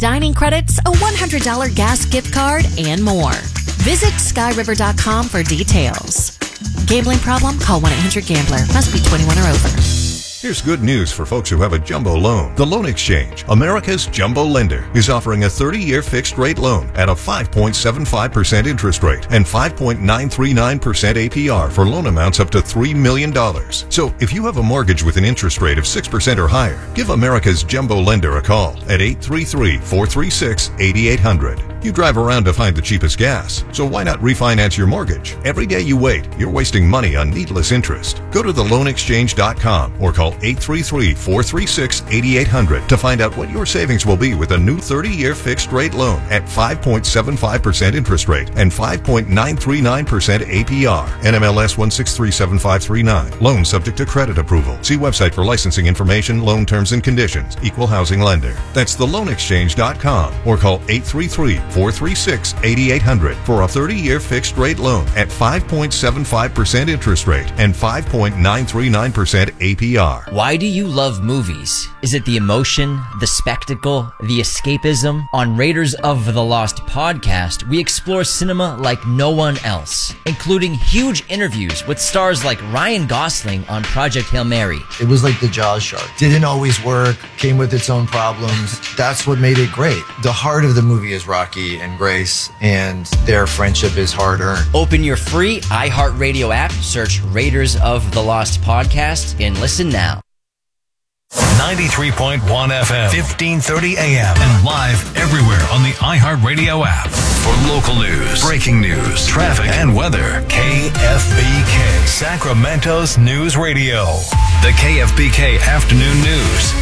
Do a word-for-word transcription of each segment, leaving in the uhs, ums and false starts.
dining credits, a one hundred dollars gas gift card, and more. Visit sky river dot com for details. Gambling problem? Call one eight hundred gambler. Must be twenty-one or over. Here's good news for folks who have a jumbo loan. The Loan Exchange, America's jumbo lender, is offering a thirty-year fixed-rate loan at a five point seven five percent interest rate and five point nine three nine percent A P R for loan amounts up to three million dollars. So if you have a mortgage with an interest rate of six percent or higher, give America's jumbo lender a call at eight three three, four three six, eight eight zero zero. You drive around to find the cheapest gas, so why not refinance your mortgage? Every day you wait, you're wasting money on needless interest. Go to the loan exchange dot com or call eight three three, four three six, eight eight zero zero to find out what your savings will be with a new thirty-year fixed-rate loan at five point seven five percent interest rate and five point nine three nine percent A P R. N M L S one six three seven five three nine. Loan subject to credit approval. See website for licensing information, loan terms and conditions. Equal housing lender. That's the loan exchange dot com or call eight three three, four three six, eight eight zero zero for a thirty-year fixed-rate loan at five point seven five percent interest rate and five point nine three nine percent A P R. Why do you love movies? Is it the emotion, the spectacle, the escapism? On Raiders of the Lost podcast, we explore cinema like no one else, including huge interviews with stars like Ryan Gosling on Project Hail Mary. It was like the Jaws shark. Didn't always work, came with its own problems. That's what made it great. The heart of the movie is Rocky and Grace, and their friendship is hard-earned. Open your free iHeartRadio app, search Raiders of the Lost podcast, and listen now. ninety-three point one F M, fifteen thirty A M, and live everywhere on the iHeartRadio app. For local news, breaking news, traffic, and weather, K F B K, Sacramento's News Radio. The K F B K Afternoon News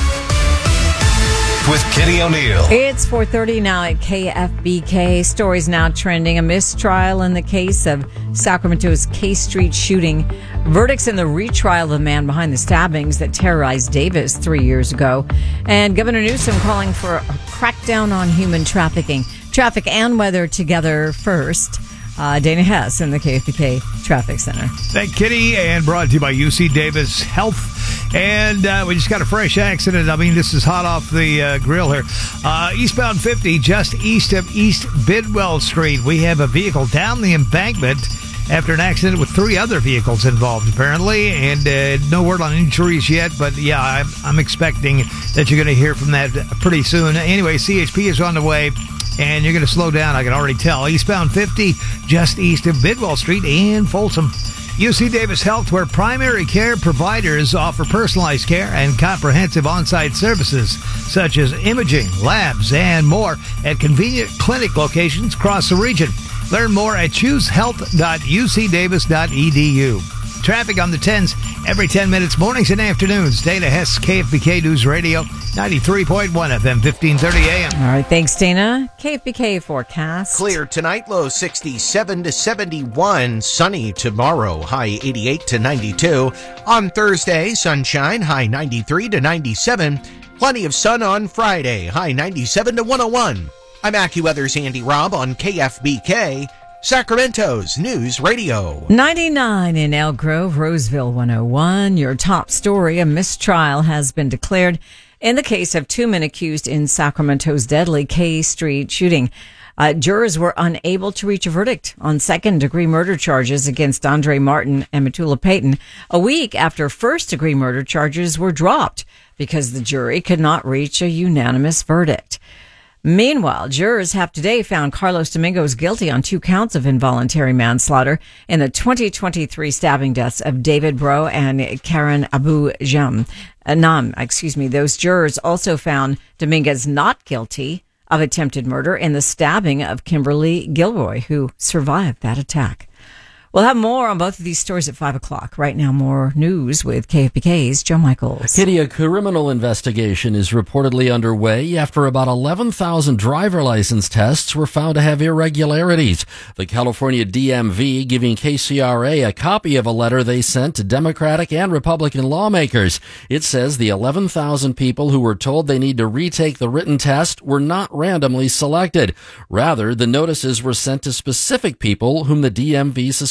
with Kitty O'Neill. It's four thirty now at K F B K. Stories now trending. A mistrial in the case of Sacramento's K Street shooting. Verdicts in the retrial of the man behind the stabbings that terrorized Davis three years ago. And Governor Newsom calling for a crackdown on human trafficking. Traffic and weather together first. Uh, Dana Hess in the K F B K Traffic Center. Thank Kitty, and brought to you by U C Davis Health. And uh, we just got a fresh accident. I mean, this is hot off the uh, grill here. Uh, eastbound fifty, just east of East Bidwell Street. We have a vehicle down the embankment after an accident with three other vehicles involved, apparently. And uh, no word on injuries yet, but yeah, I'm, I'm expecting that you're going to hear from that pretty soon. Anyway, C H P is on the way. And you're going to slow down, I can already tell. Eastbound fifty, just east of Bidwell Street in Folsom. U C Davis Health, where primary care providers offer personalized care and comprehensive on-site services, such as imaging, labs, and more at convenient clinic locations across the region. Learn more at choose health dot u c davis dot e d u. Traffic on the tens every ten minutes, mornings and afternoons. Dana Hess, K F B K News Radio, ninety-three point one F M, fifteen thirty A M. All right, thanks, Dana. K F B K forecast. Clear tonight, low sixty-seven to seventy-one. Sunny tomorrow, high eighty-eight to ninety-two. On Thursday, sunshine, high ninety-three to ninety-seven. Plenty of sun on Friday, high ninety-seven to one oh one. I'm AccuWeather's Andy Robb on K F B K, Sacramento's News Radio. ninety-nine in Elk Grove, Roseville one oh one. Your top story, a mistrial has been declared in the case of two men accused in Sacramento's deadly K Street shooting. Uh, jurors were unable to reach a verdict on second-degree murder charges against Andre Martin and Matula Payton a week after first-degree murder charges were dropped because the jury could not reach a unanimous verdict. Meanwhile, jurors have today found Carlos Domingos guilty on two counts of involuntary manslaughter in the twenty twenty-three stabbing deaths of David Bro and Karen Abu Jam. Uh, Nam, excuse me. Those jurors also found Dominguez not guilty of attempted murder in the stabbing of Kimberly Gilroy, who survived that attack. We'll have more on both of these stories at five o'clock. Right now, more news with K F B K's Joe Michaels. Kitty, a criminal investigation is reportedly underway after about eleven thousand driver license tests were found to have irregularities. The California D M V giving K C R A a copy of a letter they sent to Democratic and Republican lawmakers. It says the eleven thousand people who were told they need to retake the written test were not randomly selected. Rather, the notices were sent to specific people whom the D M V suspected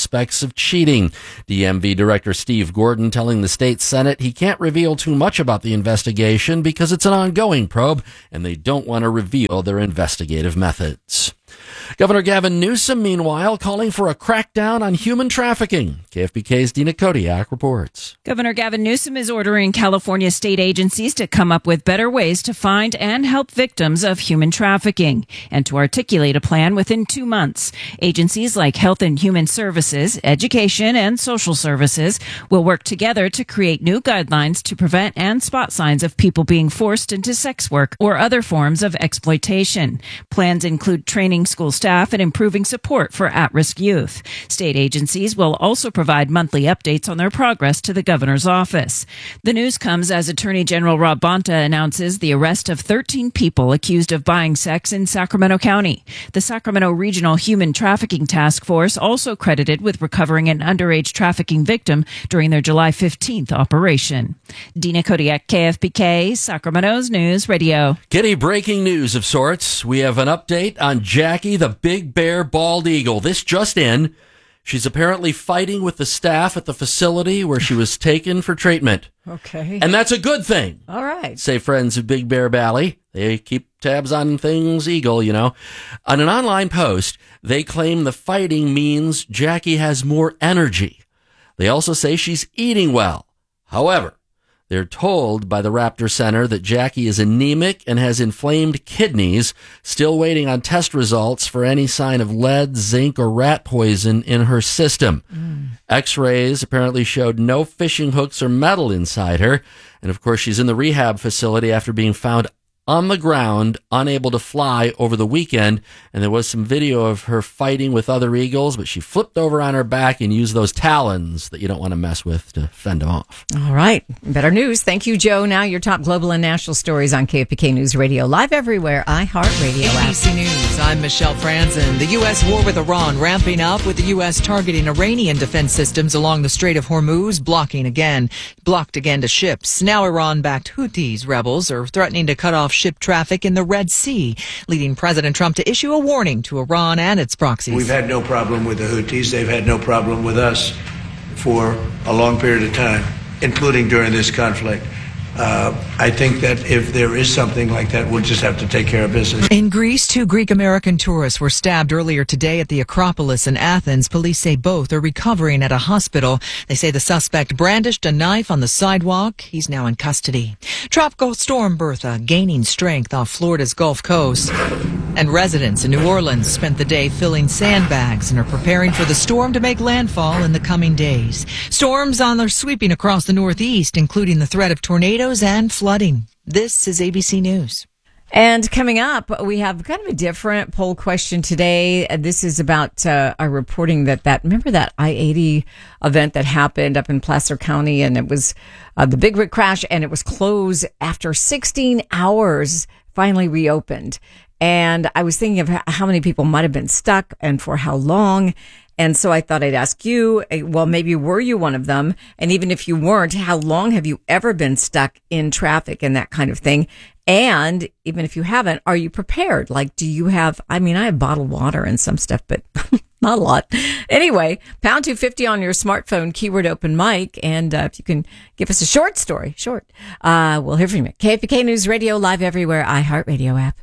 suspects of cheating. D M V Director Steve Gordon telling the state Senate he can't reveal too much about the investigation because it's an ongoing probe and they don't want to reveal their investigative methods. Governor Gavin Newsom, meanwhile, calling for a crackdown on human trafficking. K F B K's Dina Kodiak reports. Governor Gavin Newsom is ordering California state agencies to come up with better ways to find and help victims of human trafficking and to articulate a plan within two months. Agencies like Health and Human Services, Education, and Social Services will work together to create new guidelines to prevent and spot signs of people being forced into sex work or other forms of exploitation. Plans include training school staff and improving support for at-risk youth. State agencies will also provide monthly updates on their progress to the governor's office. The news comes as Attorney General Rob Bonta announces the arrest of thirteen people accused of buying sex in Sacramento County. The Sacramento Regional Human Trafficking Task Force also credited with recovering an underage trafficking victim during their July fifteenth operation. Dina Kodiak, K F B K, Sacramento's News Radio. Getting breaking news of sorts. We have an update on Jackie, the big bear bald eagle. This just in. She's apparently fighting with the staff at the facility where she was taken for treatment. Okay. And that's a good thing. All right. Say friends of Big Bear Valley. They keep tabs on things eagle, you know. On an online post, they claim the fighting means Jackie has more energy. They also say she's eating well. However, they're told by the Raptor Center that Jackie is anemic and has inflamed kidneys, still waiting on test results for any sign of lead, zinc, or rat poison in her system. Mm. X-rays apparently showed no fishing hooks or metal inside her. And of course, she's in the rehab facility after being found on the ground, unable to fly over the weekend. And there was some video of her fighting with other eagles, but she flipped over on her back and used those talons that you don't want to mess with to fend them off. All right. Better news. Thank you, Joe. Now your top global and national stories on K F B K News Radio, live everywhere, iHeartRadio app. A B C News, I'm Michelle Franzen. The U S war with Iran ramping up, with the U S targeting Iranian defense systems along the Strait of Hormuz, blocking again, blocked again to ships. Now Iran-backed Houthis rebels are threatening to cut off ship traffic in the Red Sea, leading President Trump to issue a warning to Iran and its proxies. We've had no problem with the Houthis. They've had no problem with us for a long period of time, including during this conflict. Uh, I think that if there is something like that, we'll just have to take care of business. In Greece, two Greek-American tourists were stabbed earlier today at the Acropolis in Athens. Police say both are recovering at a hospital. They say the suspect brandished a knife on the sidewalk. He's now in custody. Tropical storm Bertha gaining strength off Florida's Gulf Coast. And residents in New Orleans spent the day filling sandbags and are preparing for the storm to make landfall in the coming days. Storms on are sweeping across the Northeast, including the threat of tornadoes and flooding. This is A B C News. And coming up, we have kind of a different poll question today. This is about uh, our reporting that that, remember that I eighty event that happened up in Placer County, and it was uh, the Big Rig crash, and it was closed after sixteen hours, finally reopened. And I was thinking of how many people might have been stuck and for how long. And so I thought I'd ask you, well, maybe were you one of them? And even if you weren't, how long have you ever been stuck in traffic and that kind of thing? And even if you haven't, are you prepared? Like, do you have, I mean, I have bottled water and some stuff, but not a lot. Anyway, pound two fifty on your smartphone, keyword open mic. And uh, if you can give us a short story, short, uh, we'll hear from you. K F B K News Radio, live everywhere, iHeartRadio app.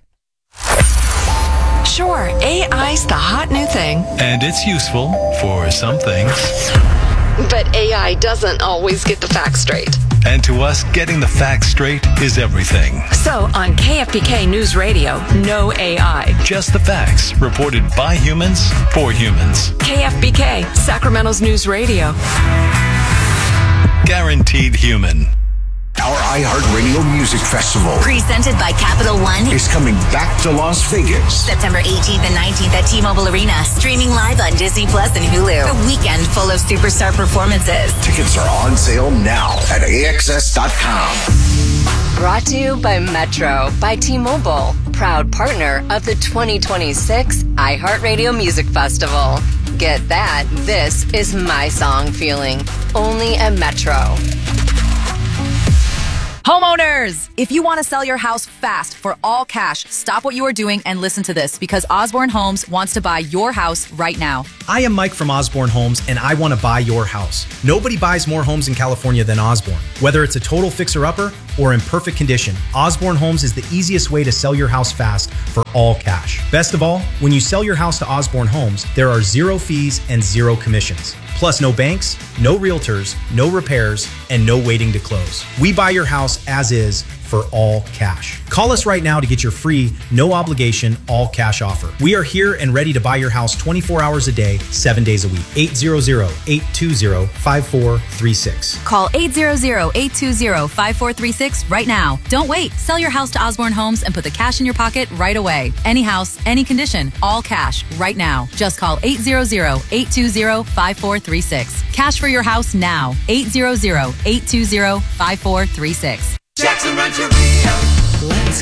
Sure, A I's the hot new thing. And it's useful for some things. But A I doesn't always get the facts straight. And to us, getting the facts straight is everything. So on K F B K News Radio, no A I. Just the facts, reported by humans, for humans. K F B K, Sacramento's News Radio. Guaranteed human. Our iHeartRadio Music Festival, presented by Capital One, is coming back to Las Vegas. September eighteenth and nineteenth at T-Mobile Arena. Streaming live on Disney Plus and Hulu. A weekend full of superstar performances. Tickets are on sale now at A X S dot com. Brought to you by Metro by T-Mobile, proud partner of the twenty twenty-six iHeartRadio Music Festival. Get that, this is my song feeling. Only at Metro. Homeowners, if you want to sell your house fast for all cash, stop what you are doing and listen to this because Osborne Homes wants to buy your house right now. I am Mike from Osborne Homes, and I want to buy your house. Nobody buys more homes in California than Osborne. Whether it's a total fixer-upper or in perfect condition, Osborne Homes is the easiest way to sell your house fast for all cash. Best of all, when you sell your house to Osborne Homes, there are zero fees and zero commissions. Plus no banks, no realtors, no repairs, and no waiting to close. We buy your house as is for all cash. Call us right now to get your free, no obligation, all cash offer. We are here and ready to buy your house twenty-four hours a day, seven days a week. eight hundred, eight two zero, five four three six. Call eight hundred, eight two zero, five four three six right now. Don't wait. Sell your house to Osborne Homes and put the cash in your pocket right away. Any house, any condition, all cash right now. Just call eight hundred, eight two zero, five four three six. Cash for your house now. eight hundred, eight two zero, five four three six. Jackson Rancheria. Let's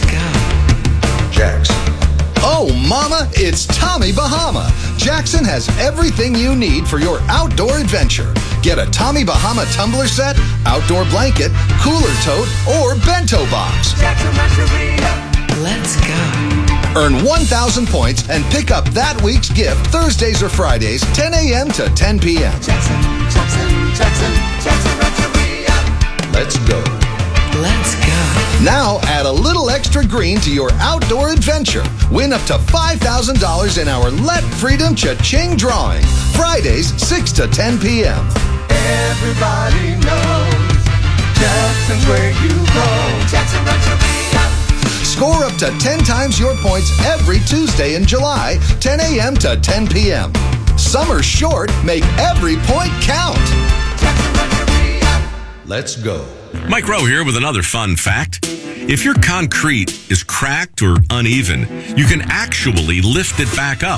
go. Jackson. Oh, mama, it's Tommy Bahama. Jackson has everything you need for your outdoor adventure. Get a Tommy Bahama tumbler set, outdoor blanket, cooler tote, or bento box. Jackson Rancheria. Let's go. Earn one thousand points and pick up that week's gift Thursdays or Fridays, ten a.m. to ten p.m. Jackson, Jackson, Jackson, Jackson Rancheria. Let's go. Let's go. Now add a little extra green to your outdoor adventure. Win up to five thousand dollars in our Let Freedom Cha-Ching drawing. Fridays, six to ten p.m. Everybody knows Jackson's where you go. Jackson Rancheria. Score up to ten times your points every Tuesday in July, ten a.m. to ten p.m. Summer's short. Make every point count. Jackson Rancheria. Let's go. Mike Rowe here with another fun fact. If your concrete is cracked or uneven, you can actually lift it back up.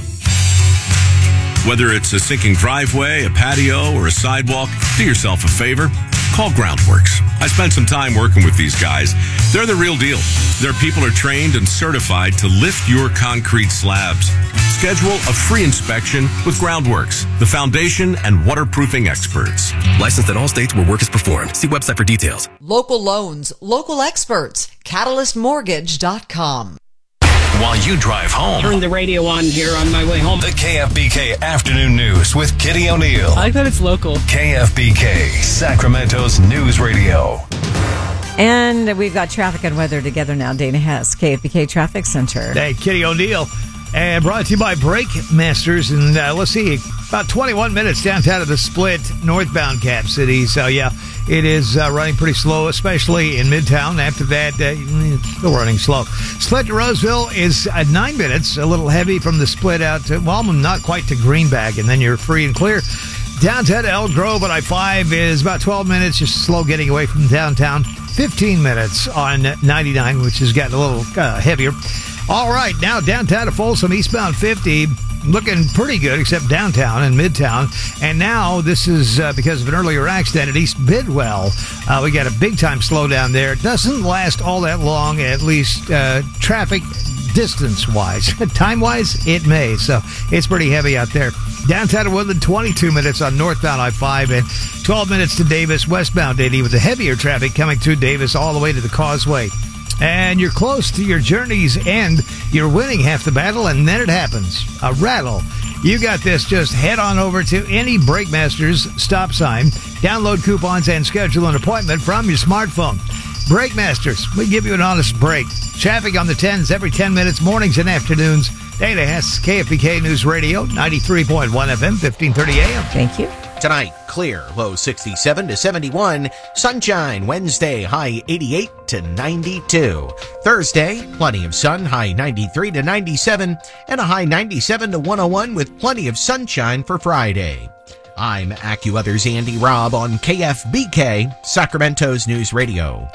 Whether it's a sinking driveway, a patio, or a sidewalk, do yourself a favor. Call Groundworks. I spent some time working with these guys. They're the real deal. Their people are trained and certified to lift your concrete slabs. Schedule a free inspection with Groundworks, the foundation and waterproofing experts. Licensed in all states where work is performed. See website for details. Local loans, local experts. Catalyst Mortgage dot com. While you drive home, turn the radio on here on my way home. The K F B K Afternoon News with Kitty O'Neill. I like that it's local. K F B K, Sacramento's news radio. And we've got traffic and weather together now. Dana Hess, K F B K Traffic Center. Hey, Kitty O'Neill. And brought to you by Brake Masters. And uh, let's see, about twenty-one minutes downtown of the Split, northbound Cap City. So, yeah, it is uh, running pretty slow, especially in Midtown. After that, uh, it's still running slow. Split to Roseville is uh, nine minutes, a little heavy from the Split out to, well, not quite to Greenback, and then you're free and clear. Downtown to Elk Grove on I five is about twelve minutes, just slow getting away from downtown. fifteen minutes on ninety-nine, which has gotten a little uh, heavier. All right, now downtown to Folsom, eastbound fifty, looking pretty good, except downtown and midtown. And now this is uh, because of an earlier accident at East Bidwell. Uh, we got a big-time slowdown there. It doesn't last all that long, at least uh, traffic distance-wise. Time-wise, it may. So it's pretty heavy out there. Downtown to Woodland, twenty-two minutes on northbound I five and twelve minutes to Davis, westbound eighty, with the heavier traffic coming through Davis all the way to the Causeway. And you're close to your journey's end. You're winning half the battle, and then it happens. A rattle. You got this. Just head on over to any Brake Masters stop sign, download coupons, and schedule an appointment from your smartphone. Brake Masters, we give you an honest break. Traffic on the tens every ten minutes, mornings and afternoons. Dana Hess, K F B K News Radio, ninety-three point one F M, fifteen thirty A M. Thank you. Tonight, clear, low sixty-seven to seventy-one. Sunshine, Wednesday, high eighty-eight to ninety-two. Thursday, plenty of sun, high ninety-three to ninety-seven, and a high ninety-seven to one oh one with plenty of sunshine for Friday. I'm AccuWeather's Andy Robb on K F B K, Sacramento's News Radio.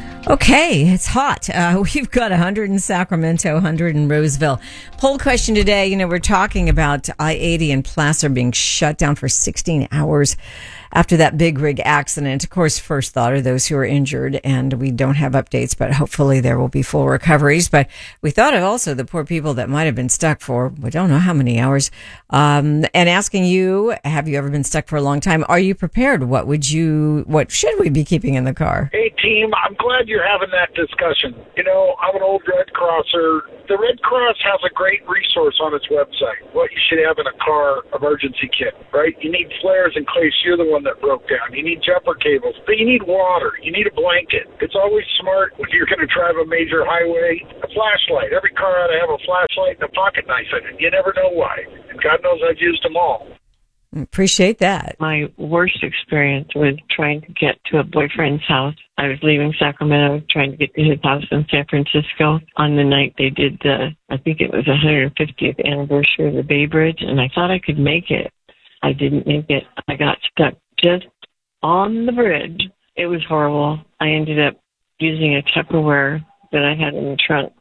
Okay, it's hot. Uh, we've got one hundred in Sacramento, one hundred in Roseville. Poll question today, you know, we're talking about I eighty and Placer being shut down for sixteen hours after that big rig accident. Of course, first thought are those who are injured, and we don't have updates, but hopefully there will be full recoveries. But we thought of also the poor people that might have been stuck for, we don't know how many hours, um, and asking you, have you ever been stuck for a long time? Are you prepared? What would you, what should we be keeping in the car? Hey, team, I'm glad you're having that discussion. You know, I'm an old Red Crosser. The Red Cross has a great resource on its website, what you should have in a car emergency kit, right? You need flares in case you're the one that broke down. You need jumper cables, but you need water. You need a blanket. It's always smart when you're going to drive a major highway. A flashlight. Every car ought to have a flashlight and a pocket knife in it. You never know why. And God knows I've used them all. Appreciate that. My worst experience was trying to get to a boyfriend's house. I was leaving Sacramento, trying to get to his house in San Francisco on the night they did the, I think it was the one hundred fiftieth anniversary of the Bay Bridge, and I thought I could make it. I didn't make it. I got stuck just on the bridge. It was horrible. I ended up using a Tupperware that I had in the trunk,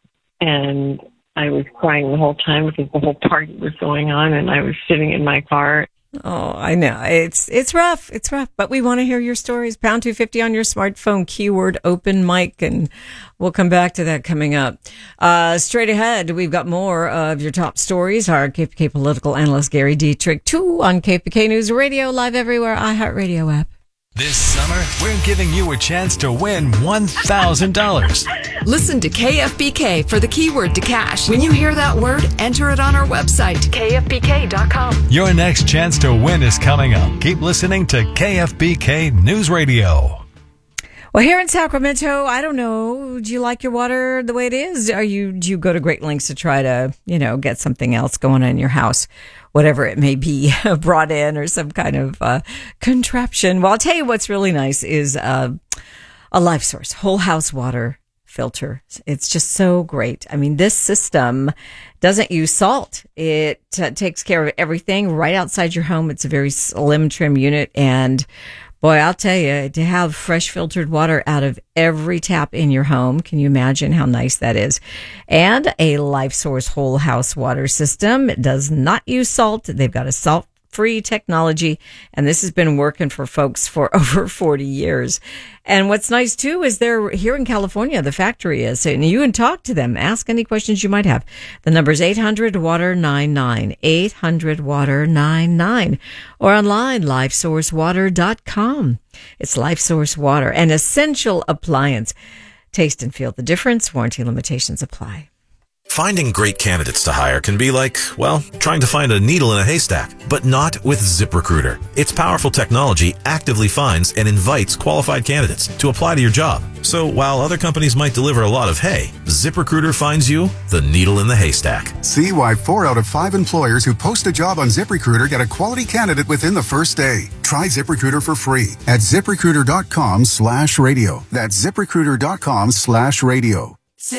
and I was crying the whole time because the whole party was going on, and I was sitting in my car. Oh, I know. It's it's rough. It's rough. But we want to hear your stories. Pound two fifty on your smartphone, keyword open mic, and we'll come back to that coming up. Uh, straight ahead, we've got more of your top stories. Our K P K political analyst, Gary Dietrich, two on K P K News Radio, live everywhere, iHeartRadio app. This summer, we're giving you a chance to win one thousand dollars. Listen to K F B K for the keyword to cash. When you hear that word, enter it on our website, K F B K dot com. Your next chance to win is coming up. Keep listening to K F B K News Radio. Well, here in Sacramento, I don't know. Do you like your water the way it is? Are you, do you go to great lengths to try to, you know, get something else going on in your house? Whatever it may be, brought in or some kind of uh, contraption. Well, I'll tell you what's really nice is uh, a Life Source whole house water filter. It's just so great. I mean, this system doesn't use salt. It uh, takes care of everything right outside your home. It's a very slim, trim unit. And boy, I'll tell you, to have fresh filtered water out of every tap in your home, can you imagine how nice that is? And a Life Source whole house water system. It does not use salt. They've got a salt-free technology, and this has been working for folks for over forty years. And what's nice, too, is they're here in California, the factory is, and you can talk to them, ask any questions you might have. The number is eight hundred water ninety-nine, eight hundred water ninety-nine, or online, life source water dot com. It's Life Source Water, an essential appliance. Taste and feel the difference. Warranty limitations apply. Finding great candidates to hire can be like, well, trying to find a needle in a haystack, but not with ZipRecruiter. Its powerful technology actively finds and invites qualified candidates to apply to your job. So while other companies might deliver a lot of hay, ZipRecruiter finds you the needle in the haystack. See why four out of five employers who post a job on ZipRecruiter get a quality candidate within the first day. Try ZipRecruiter for free at ZipRecruiter.com slash radio. That's ZipRecruiter.com slash radio.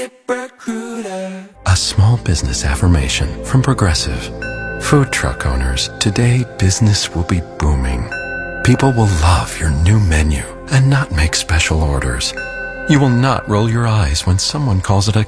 ZipRecruiter. A small business affirmation from Progressive. Food truck owners, today business will be booming. People will love your new menu and not make special orders. You will not roll your eyes when someone calls it a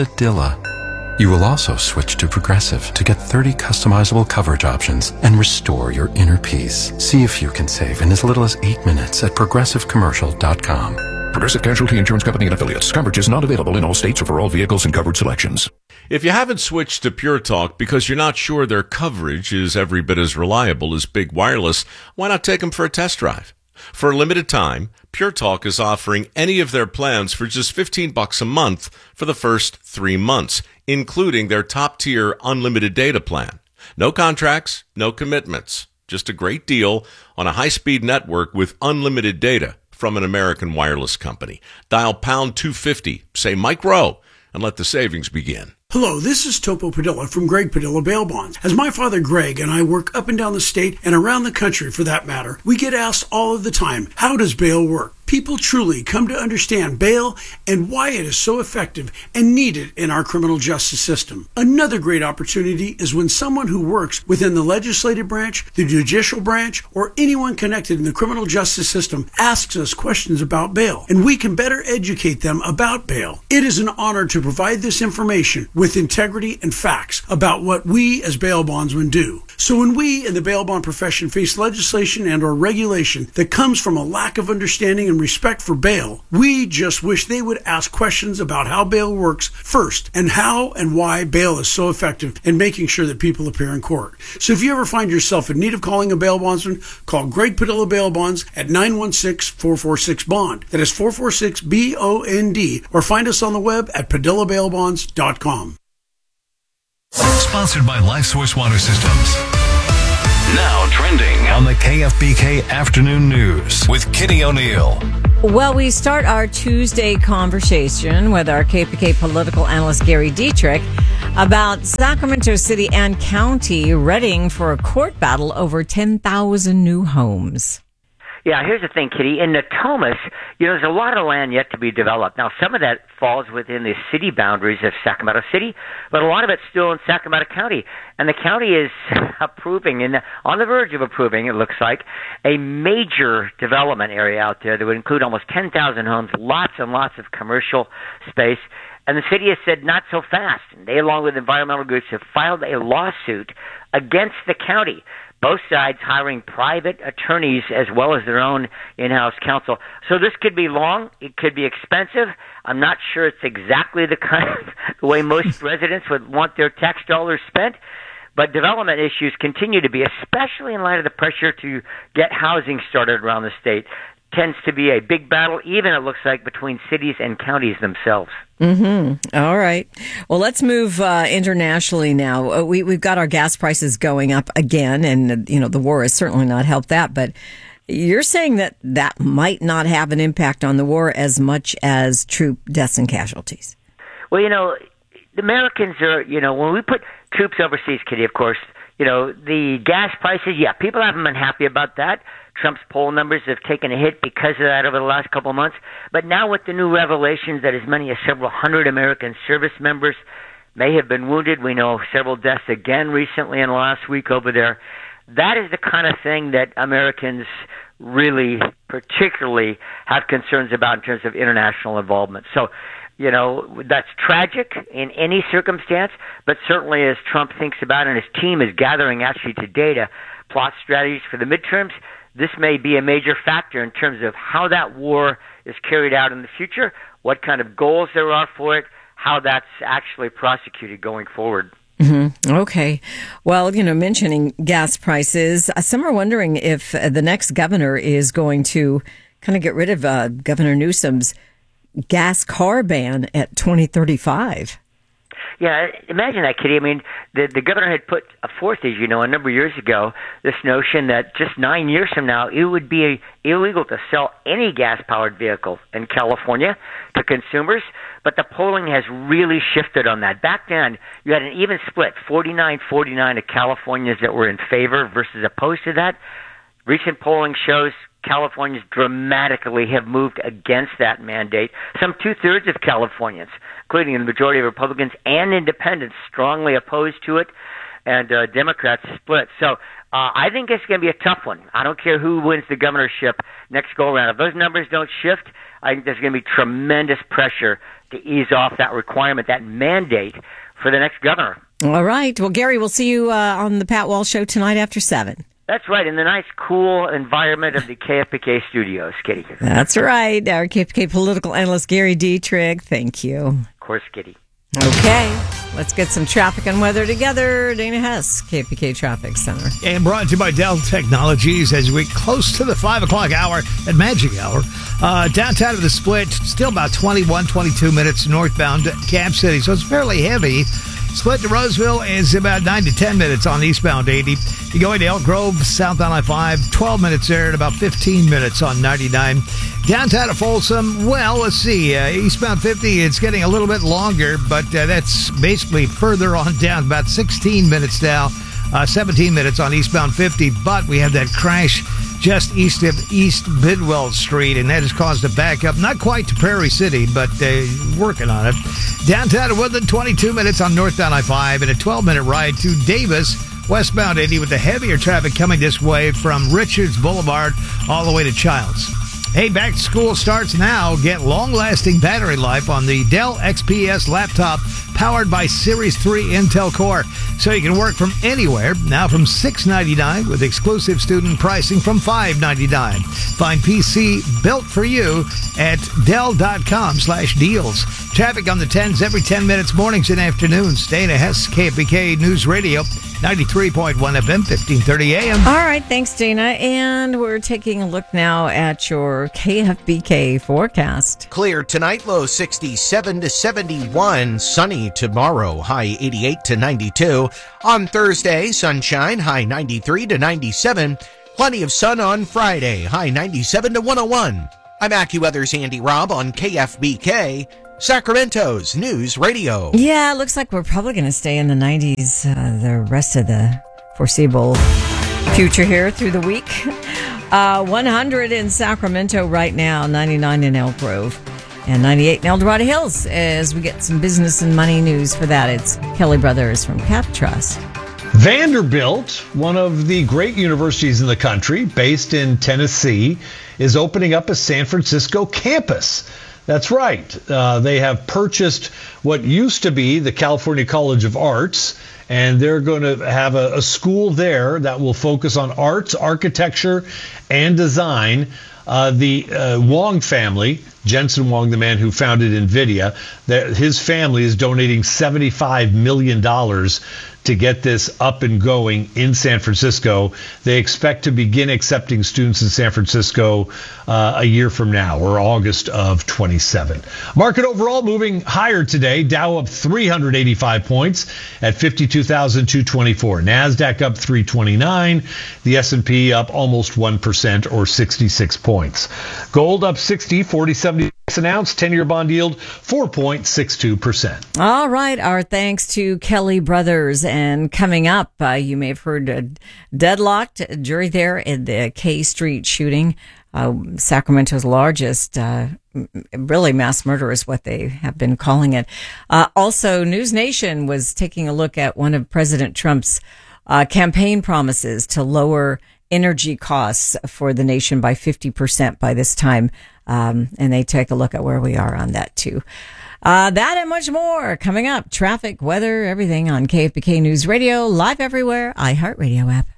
quesadilla. You will also switch to Progressive to get thirty customizable coverage options and restore your inner peace. See if you can save in as little as eight minutes at progressive commercial dot com. Progressive Casualty Insurance Company and Affiliates. Coverage is not available in all states or for all vehicles and covered selections. If you haven't switched to Pure Talk because you're not sure their coverage is every bit as reliable as Big Wireless, why not take them for a test drive? For a limited time, Pure Talk is offering any of their plans for just fifteen bucks a month for the first three months, including their top-tier unlimited data plan. No contracts, no commitments. Just a great deal on a high-speed network with unlimited data from an American wireless company. Dial pound two fifty, say Mike Rowe, and let the savings begin. Hello, this is Topo Padilla from Greg Padilla Bail Bonds. As my father Greg and I work up and down the state and around the country for that matter, we get asked all of the time, how does bail work? People truly come to understand bail and why it is so effective and needed in our criminal justice system. Another great opportunity is when someone who works within the legislative branch, the judicial branch, or anyone connected in the criminal justice system asks us questions about bail, and we can better educate them about bail. It is an honor to provide this information with integrity and facts about what we as bail bondsmen do. So when we in the bail bond profession face legislation and or regulation that comes from a lack of understanding and respect for bail, we just wish they would ask questions about how bail works first and how and why bail is so effective in making sure that people appear in court. So if you ever find yourself in need of calling a bail bondsman, call Greg Padilla Bail Bonds at nine one six, four four six, BOND. That is four four six, B O N D. Or find us on the web at padilla bail bonds dot com. Sponsored by Life Source Water Systems. Now trending on the K F B K Afternoon News with Kitty O'Neill. Well, we start our Tuesday conversation with our K F B K political analyst Gary Dietrich about Sacramento City and County readying for a court battle over ten thousand new homes. Yeah, here's the thing, Kitty. In Natomas, you know, there's a lot of land yet to be developed. Now, some of that falls within the city boundaries of Sacramento City, but a lot of it's still in Sacramento County. And the county is approving, and on the verge of approving, it looks like, a major development area out there that would include almost ten thousand homes, lots and lots of commercial space. And the city has said not so fast. And they, along with environmental groups, have filed a lawsuit against the county. Both sides hiring private attorneys as well as their own in-house counsel. So this could be long. It could be expensive. I'm not sure it's exactly the kind of the way most residents would want their tax dollars spent. But development issues continue to be, especially in light of the pressure to get housing started around the state. Tends to be a big battle, even it looks like, between cities and counties themselves. Mm-hmm. All right. Well, let's move uh, internationally now. Uh, we, we've got our gas prices going up again, and, uh, you know, the war has certainly not helped that. But you're saying that that might not have an impact on the war as much as troop deaths and casualties. Well, you know, the Americans are, you know, when we put troops overseas, Kitty, of course, you know, the gas prices, yeah, people haven't been happy about that. Trump's poll numbers have taken a hit because of that over the last couple of months. But now with the new revelations that as many as several hundred American service members may have been wounded, we know several deaths again recently in the last week over there. That is the kind of thing that Americans really particularly have concerns about in terms of international involvement. So, you know, that's tragic in any circumstance, but certainly as Trump thinks about it and his team is gathering actually today to plot strategies for the midterms, this may be a major factor in terms of how that war is carried out in the future, what kind of goals there are for it, how that's actually prosecuted going forward. Mm-hmm. Okay. Well, you know, mentioning gas prices, uh, some are wondering if uh, the next governor is going to kind of get rid of uh, Governor Newsom's gas car ban at twenty thirty-five. Yeah, imagine that, Kitty. I mean, the the governor had put forth, as you know, a number of years ago, this notion that just nine years from now, it would be illegal to sell any gas-powered vehicle in California to consumers. But the polling has really shifted on that. Back then, you had an even split, forty-nine forty-nine of Californians that were in favor versus opposed to that. Recent polling shows Californians dramatically have moved against that mandate. Some two-thirds of Californians, including the majority of Republicans and independents, strongly opposed to it, and uh, Democrats split. So uh, I think it's going to be a tough one. I don't care who wins the governorship next go-around. If those numbers don't shift, I think there's going to be tremendous pressure to ease off that requirement, that mandate for the next governor. All right. Well, Gary, we'll see you uh, on the Pat Walsh Show tonight after seven. That's right, in the nice, cool environment of the K F B K studios, Kitty. That's right. Our K F B K political analyst, Gary Dietrich. Thank you. Of course, Kitty. Okay, let's get some traffic and weather together. Dana Hess, K F B K Traffic Center. And brought to you by Dell Technologies as we close to the five o'clock hour at Magic Hour. Uh, downtown of the Split, still about twenty-one, twenty-two minutes northbound to Cap City, so it's fairly heavy. Split to Roseville is about nine to ten minutes on eastbound eighty. You're going to Elk Grove, southbound I five, twelve minutes there, and about fifteen minutes on ninety-nine. Downtown of Folsom, well, let's see, uh, eastbound fifty, it's getting a little bit longer, but uh, that's basically further on down, about sixteen minutes now, uh, seventeen minutes on eastbound fifty, but we have that crash just east of East Bidwell Street, and that has caused a backup, not quite to Prairie City, but uh, working on it. Downtown of Woodland, twenty-two minutes on northbound I five, and a twelve-minute ride to Davis, westbound eighty, with the heavier traffic coming this way from Richards Boulevard all the way to Childs. Hey, back to school starts now. Get long-lasting battery life on the Dell X P S laptop powered by Series three Intel Core, so you can work from anywhere. Now from six dollars and ninety-nine cents with exclusive student pricing from five dollars and ninety-nine cents. Find P C built for you at Dell.com slash deals. Traffic on the tens every ten minutes, mornings and afternoons. Dana Hess, K F B K News Radio, ninety-three point one F M, fifteen thirty A M. All right, thanks, Dana. And we're taking a look now at your K F B K forecast. Clear tonight, low sixty-seven to seventy-one. Sunny tomorrow, high eighty-eight to ninety-two. On Thursday, sunshine, high ninety-three to ninety-seven. Plenty of sun on Friday, high ninety-seven to one oh one. I'm AccuWeather's Andy Robb on K F B K, Sacramento's News Radio. Yeah, it looks like we're probably going to stay in the nineties uh, the rest of the foreseeable future here through the week. Uh, one hundred in Sacramento right now, ninety-nine in Elk Grove, and ninety-eight in El Dorado Hills. As we get some business and money news for that, it's Kelly Brothers from Cap Trust. Vanderbilt, one of the great universities in the country, based in Tennessee, is opening up a San Francisco campus. That's right. Uh, they have purchased what used to be the California College of Arts, and they're going to have a, a school there that will focus on arts, architecture, and design. Uh, the uh, Wong family, Jensen Wong, the man who founded NVIDIA, that his family is donating seventy-five million dollars to get this up and going in San Francisco. They expect to begin accepting students in San Francisco uh, a year from now, or August of twenty-seven. Market overall moving higher today. Dow up three hundred eighty-five points at fifty-two thousand two hundred twenty-four. NASDAQ up three twenty-nine. The S and P up almost one percent or sixty-six points. Gold up sixty, forty seventy an ounce. ten-year bond yield four point six two percent. All right. Our thanks to Kelly Brothers. And coming up, uh, you may have heard a deadlocked jury there in the K Street shooting. Uh, Sacramento's largest, uh, really mass murder is what they have been calling it. Uh, also, News Nation was taking a look at one of President Trump's uh, campaign promises to lower energy costs for the nation by fifty percent by this time. Um, and they take a look at where we are on that too. Uh, that and much more coming up. Traffic, weather, everything on K F B K News Radio, live everywhere, iHeartRadio app.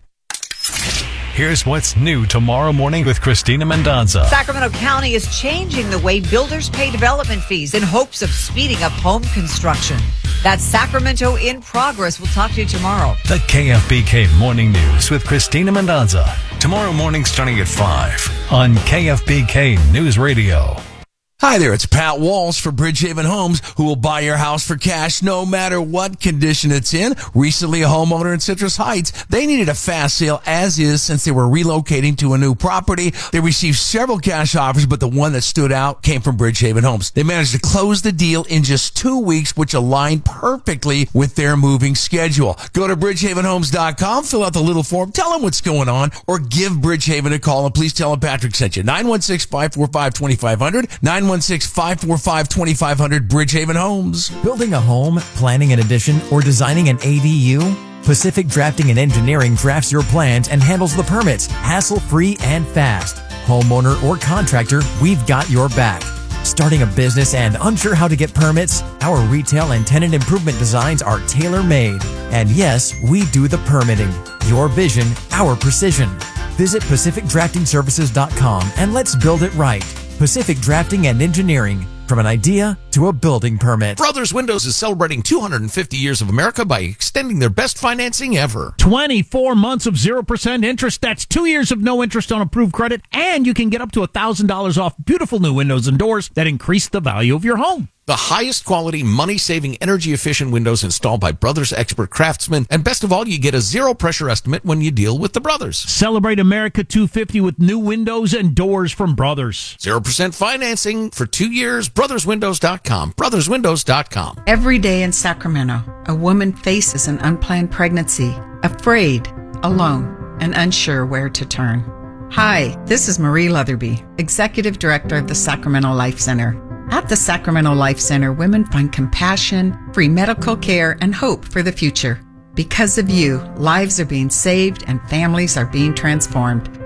Here's what's new tomorrow morning with Christina Mendonza. Sacramento County is changing the way builders pay development fees in hopes of speeding up home construction. That's Sacramento in Progress. We'll talk to you tomorrow. The K F B K Morning News with Christina Mendonza. Tomorrow morning starting at five on K F B K News Radio. Hi there, it's Pat Walsh for Bridgehaven Homes, who will buy your house for cash no matter what condition it's in. Recently, a homeowner in Citrus Heights, they needed a fast sale as is since they were relocating to a new property. They received several cash offers, but the one that stood out came from Bridgehaven Homes. They managed to close the deal in just two weeks, which aligned perfectly with their moving schedule. Go to bridgehaven homes dot com, fill out the little form, tell them what's going on, or give Bridgehaven a call, and please tell them Patrick sent you. nine one six, five four five, two five zero zero, nine one six, five four five, two five zero zero, Bridgehaven Homes. Building a home, planning an addition, or designing an A D U? Pacific Drafting and Engineering drafts your plans and handles the permits, hassle-free and fast. Homeowner or contractor, we've got your back. Starting a business and unsure how to get permits? Our retail and tenant improvement designs are tailor-made. And yes, we do the permitting. Your vision, our precision. Visit pacific drafting services dot com and let's build it right. Pacific Drafting and Engineering. From an idea to a building permit. Brothers Windows is celebrating two hundred fifty years of America by extending their best financing ever. twenty-four months of zero percent interest. That's two years of no interest on approved credit. And you can get up to one thousand dollars off beautiful new windows and doors that increase the value of your home. The highest quality, money-saving, energy-efficient windows installed by Brothers expert craftsmen. And best of all, you get a zero-pressure estimate when you deal with the Brothers. Celebrate America two fifty with new windows and doors from Brothers. zero percent financing for two years. brothers windows dot com. brothers windows dot com. Every day in Sacramento, a woman faces an unplanned pregnancy, afraid, alone, and unsure where to turn. Hi, this is Marie Leatherby, Executive Director of the Sacramento Life Center. At the Sacramento Life Center, women find compassion, free medical care, and hope for the future. Because of you, lives are being saved and families are being transformed.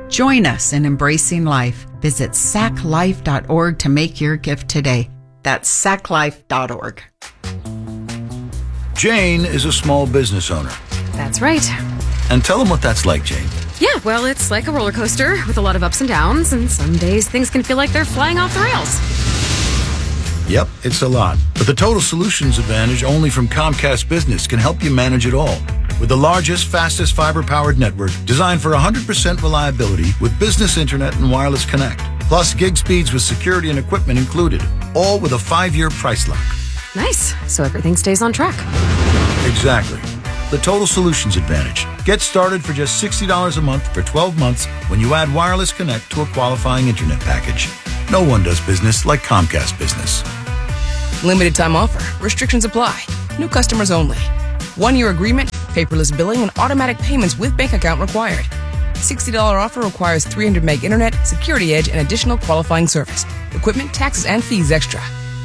Join us in embracing life. Visit sac life dot org to make your gift today. That's sac life dot org. Jane is a small business owner. That's right. And tell them what that's like, Jane. Yeah, well, it's like a roller coaster with a lot of ups and downs, and some days things can feel like they're flying off the rails. Yep, it's a lot. But the Total Solutions Advantage only from Comcast Business can help you manage it all. With the largest, fastest fiber-powered network designed for one hundred percent reliability with business internet and wireless connect. Plus gig speeds with security and equipment included. All with a five-year price lock. Nice. So everything stays on track. Exactly. The Total Solutions Advantage. Get started for just sixty dollars a month for twelve months when you add wireless connect to a qualifying internet package. No one does business like Comcast Business. Limited time offer. Restrictions apply. New customers only. One-year agreement, paperless billing, and automatic payments with bank account required. sixty dollars offer requires three hundred meg internet, security edge, and additional qualifying service. Equipment, taxes, and fees extra.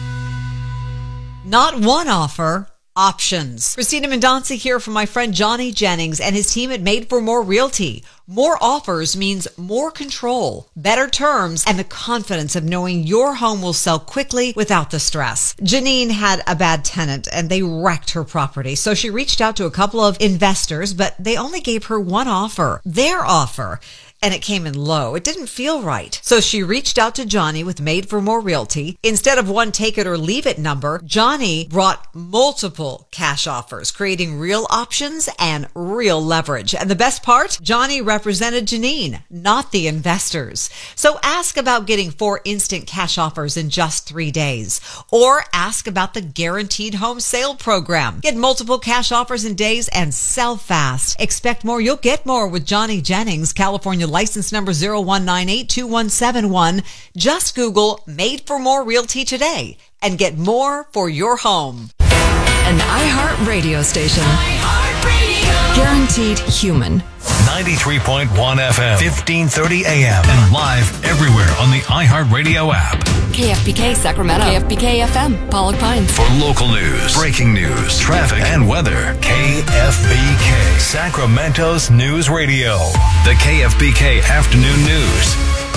Not one offer. Options. Christina Mendonca here from my friend Johnny Jennings and his team at Made for More Realty. More offers means more control, better terms, and the confidence of knowing your home will sell quickly without the stress. Janine had a bad tenant and they wrecked her property, so she reached out to a couple of investors, but they only gave her one offer, their offer. And it came in low. It didn't feel right. So she reached out to Johnny with Made for More Realty. Instead of one take it or leave it number, Johnny brought multiple cash offers, creating real options and real leverage. And the best part, Johnny represented Janine, not the investors. So ask about getting four instant cash offers in just three days. Or ask about the Guaranteed Home Sale Program. Get multiple cash offers in days and sell fast. Expect more, you'll get more with Johnny Jennings, California license number zero one nine eight two one seven one. Just Google Made for More Realty today and get more for your home. An iHeart radio station. iHeart Radio. Guaranteed human. ninety-three point one F M, fifteen thirty A M, and live everywhere on the iHeartRadio app. K F B K Sacramento. K F B K F M, Pollock Pines. For local news, breaking news, traffic, and weather, K F B K, Sacramento's News Radio. The K F B K Afternoon News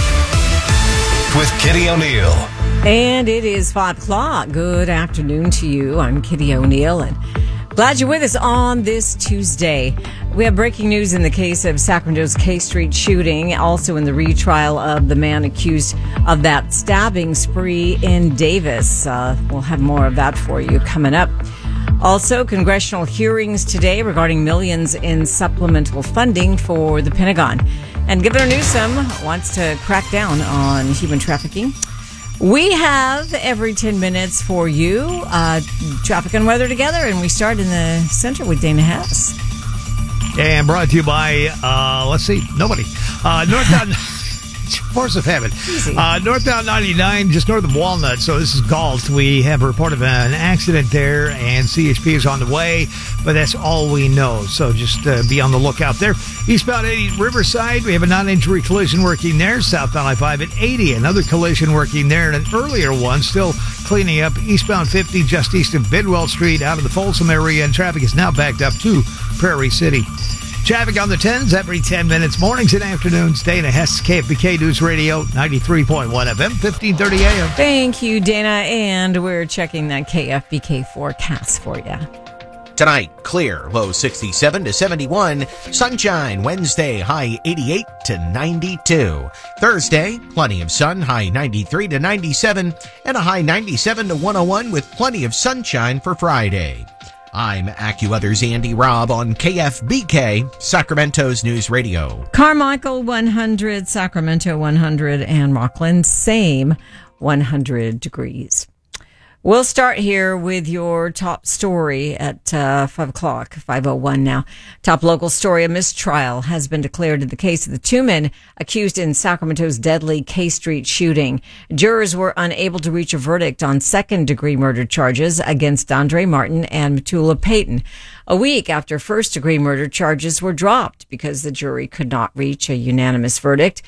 with Kitty O'Neill. And it is five o'clock. Good afternoon to you. I'm Kitty O'Neill, and glad you're with us on this Tuesday. We have breaking news in the case of Sacramento's K Street shooting, also in the retrial of the man accused of that stabbing spree in Davis. Uh, we'll have more of that for you coming up. Also, congressional hearings today regarding millions in supplemental funding for the Pentagon. And Governor Newsom wants to crack down on human trafficking. We have every ten minutes for you, uh, traffic and weather together, and we start in the center with Dana Hess. And brought to you by, uh, let's see, nobody. Uh, Northbound, force of habit. Uh, Northbound ninety-nine, just north of Walnut. So this is Galt. We have a report of an accident there, and C H P is on the way, but that's all we know. So just uh, be on the lookout there. Eastbound eighty Riverside, we have a non-injury collision working there. Southbound I five at eighty, another collision working there, and an earlier one still cleaning up. Eastbound fifty, just east of Bidwell Street, out of the Folsom area, and traffic is now backed up to Prairie City. Traffic on the tens every ten minutes, mornings and afternoons. Dana Hess, K F B K News Radio, ninety-three point one F M, fifteen thirty A M. Thank you, Dana. And we're checking that K F B K forecast for you. Tonight, clear, low sixty-seven to seventy-one. Sunshine, Wednesday, high eighty-eight to ninety-two. Thursday, plenty of sun, high ninety-three to ninety-seven. And a high ninety-seven to one oh one with plenty of sunshine for Friday. I'm AccuWeather's Andy Robb on K F B K, Sacramento's News Radio. Carmichael one hundred, Sacramento one hundred, and Rockland, same one hundred degrees. We'll start here with your top story at uh, five o'clock, five oh one now. Top local story, a mistrial has been declared in the case of the two men accused in Sacramento's deadly K Street shooting. Jurors were unable to reach a verdict on second-degree murder charges against Andre Martin and Matula Payton, a week after first-degree murder charges were dropped because the jury could not reach a unanimous verdict.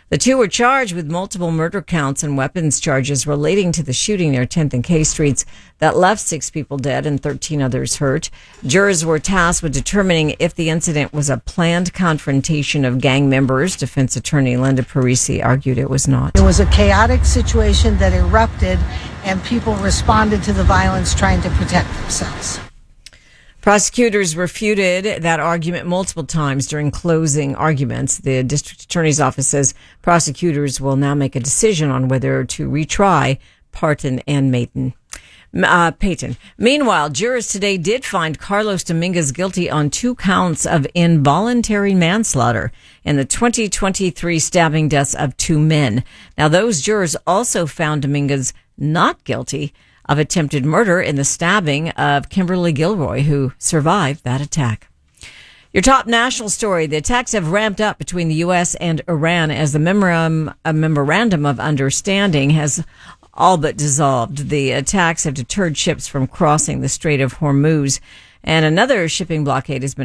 The two were charged with multiple murder counts and weapons charges relating to the shooting near tenth and K Streets that left six people dead and thirteen others hurt. Jurors were tasked with determining if the incident was a planned confrontation of gang members. Defense attorney Linda Parisi argued it was not. It was a chaotic situation that erupted, and people responded to the violence trying to protect themselves. Prosecutors refuted that argument multiple times during closing arguments. The district attorney's office says prosecutors will now make a decision on whether to retry Parton and Payton. Uh, Payton. Meanwhile, jurors today did find Carlos Dominguez guilty on two counts of involuntary manslaughter in the twenty twenty-three stabbing deaths of two men. Now, those jurors also found Dominguez not guilty of attempted murder in the stabbing of Kimberly Gilroy, who survived that attack. Your top national story: the attacks have ramped up between the U S and Iran as the memorandum, a memorandum of understanding has all but dissolved. The attacks have deterred ships from crossing the Strait of Hormuz, and another shipping blockade has been